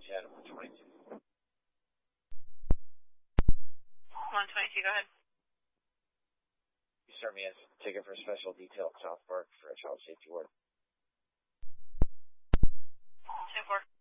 10, 122. 122, go ahead. You start me as ticket for special detail at South Park for a child safety warden. 10-4.